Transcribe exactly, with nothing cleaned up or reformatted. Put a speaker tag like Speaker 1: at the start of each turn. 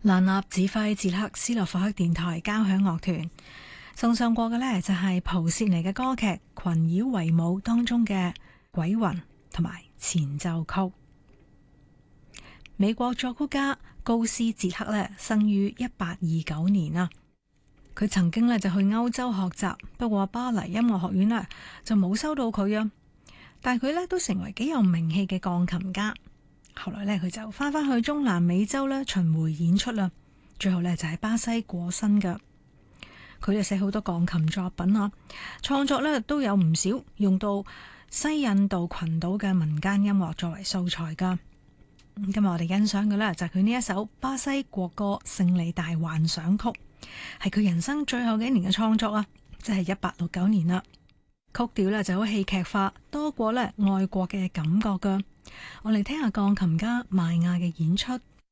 Speaker 1: 蘭納指揮捷克斯洛伐克電台交響樂團送上過嘅呢，就係蒲切尼嘅歌劇《群妖為舞》當中嘅鬼魂同埋前奏曲。美國作曲家高斯捷克呢，生於一八二九年啊，佢曾經呢就去歐洲學習，不過巴黎音樂學院呢就冇收到佢啊，但係佢呢都成為幾有名氣嘅鋼琴家。後來呢，佢就翻返去中南美洲呢巡迴演出啦，最後呢，就喺巴西過身噶。佢就寫好多鋼琴作品啊，創作呢都有唔少用到西印度群島嘅民間音樂作為素材噶。今日我哋欣賞嘅呢，就係佢呢一首巴西國歌《勝利大幻想曲》，係佢人生最後幾年嘅創作啊，即係一八六九年啦。曲調呢就好戲劇化，多過呢愛國嘅感覺噶。我嚟聽下鋼琴家邁亞嘅演出。